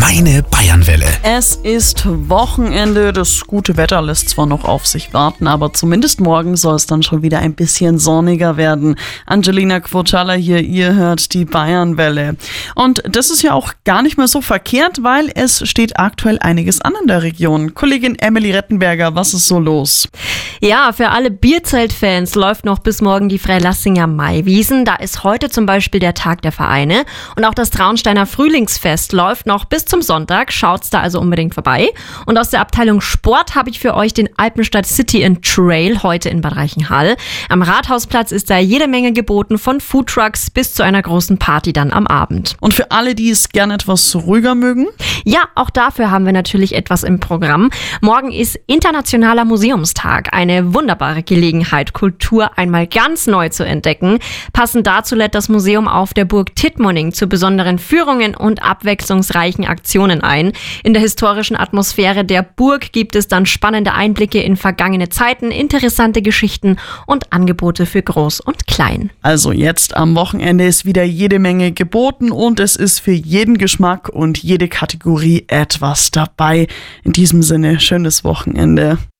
Deine Bayernwelle. Es ist Wochenende. Das gute Wetter lässt zwar noch auf sich warten, aber zumindest morgen soll es dann schon wieder ein bisschen sonniger werden. Angelina Quocalla hier, ihr hört die Bayernwelle. Und das ist ja auch gar nicht mehr so verkehrt, weil es steht aktuell einiges an in der Region. Kollegin Emily Rettenberger, was ist so los? Ja, für alle Bierzeltfans läuft noch bis morgen die Freilassinger Maiwiesen. Da ist heute zum Beispiel der Tag der Vereine. Und auch das Traunsteiner Frühlingsfest läuft noch bis zum Sonntag. Schaut's da also unbedingt vorbei. Und aus der Abteilung Sport habe ich für euch den Alpenstadt City and Trail heute in Bad Reichenhall. Am Rathausplatz ist da jede Menge geboten, von Foodtrucks bis zu einer großen Party dann am Abend. Und für alle, die es gerne etwas ruhiger mögen? Ja, auch dafür haben wir natürlich etwas im Programm. Morgen ist Internationaler Museumstag. Eine wunderbare Gelegenheit, Kultur einmal ganz neu zu entdecken. Passend dazu lädt das Museum auf der Burg Tittmoning zu besonderen Führungen und abwechslungsreichen Aktionen ein. In der historischen Atmosphäre der Burg gibt es dann spannende Einblicke in vergangene Zeiten, interessante Geschichten und Angebote für Groß und Klein. Also jetzt am Wochenende ist wieder jede Menge geboten und es ist für jeden Geschmack und jede Kategorie etwas dabei. In diesem Sinne, schönes Wochenende.